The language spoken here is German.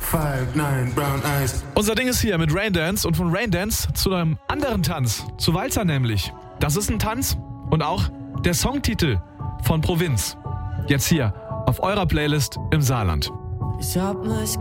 5'9", brown eyes. Unser Ding ist hier mit Raindance und von Raindance zu einem anderen Tanz, zu Walzer nämlich. Das ist ein Tanz und auch der Songtitel von Provinz. Jetzt hier auf eurer Playlist im Saarland. Ich hab mich